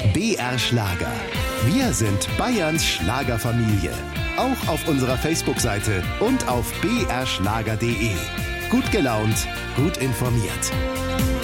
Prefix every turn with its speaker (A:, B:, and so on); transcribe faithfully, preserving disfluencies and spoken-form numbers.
A: B R Schlager. Wir sind Bayerns Schlagerfamilie. Auch auf unserer Facebook-Seite und auf b r schlager punkt d e. Gut gelaunt, gut informiert.